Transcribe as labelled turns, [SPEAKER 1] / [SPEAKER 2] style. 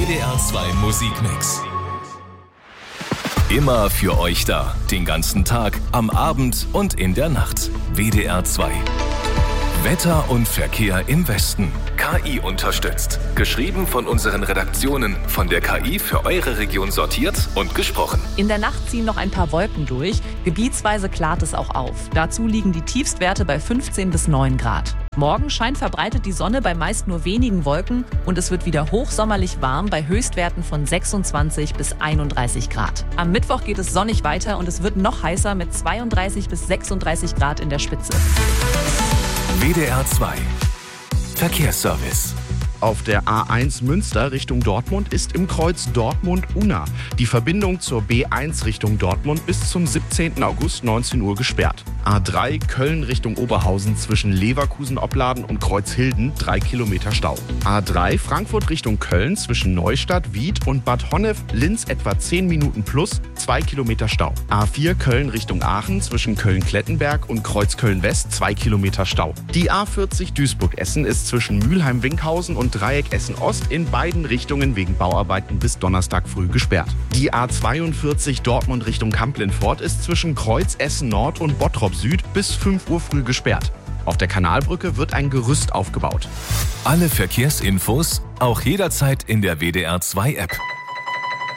[SPEAKER 1] WDR 2 Musikmix. Immer für euch da. Den ganzen Tag, am Abend und in der Nacht. WDR 2. Wetter und Verkehr im Westen. KI unterstützt. Geschrieben von unseren Redaktionen. Von der KI für eure Region sortiert und gesprochen.
[SPEAKER 2] In der Nacht ziehen noch ein paar Wolken durch. Gebietsweise klart es auch auf. Dazu liegen die Tiefstwerte bei 15 bis 9 Grad. Morgen scheint verbreitet die Sonne bei meist nur wenigen Wolken und es wird wieder hochsommerlich warm bei Höchstwerten von 26 bis 31 Grad. Am Mittwoch geht es sonnig weiter und es wird noch heißer mit 32 bis 36 Grad in der Spitze.
[SPEAKER 1] WDR 2 Verkehrsservice.
[SPEAKER 3] Auf der A1 Münster Richtung Dortmund ist im Kreuz Dortmund-Unna die Verbindung zur B1 Richtung Dortmund bis zum 17. August 19 Uhr gesperrt. A3 Köln Richtung Oberhausen zwischen Leverkusen-Opladen und Kreuzhilden 3 Kilometer Stau. A3 Frankfurt Richtung Köln zwischen Neustadt, Wied und Bad Honnef-Linz etwa 10 Minuten plus 2 Kilometer Stau. A4 Köln Richtung Aachen zwischen Köln-Klettenberg und Kreuzköln-West 2 Kilometer Stau. Die A40 Duisburg-Essen ist zwischen Mülheim-Winkhausen und Dreieck Essen-Ost in beiden Richtungen wegen Bauarbeiten bis Donnerstag früh gesperrt. Die A42 Dortmund Richtung Kamp-Lintfort ist zwischen Kreuz Essen-Nord und Bottrop Süd bis 5 Uhr früh gesperrt. Auf der Kanalbrücke wird ein Gerüst aufgebaut.
[SPEAKER 1] Alle Verkehrsinfos auch jederzeit in der WDR 2 App.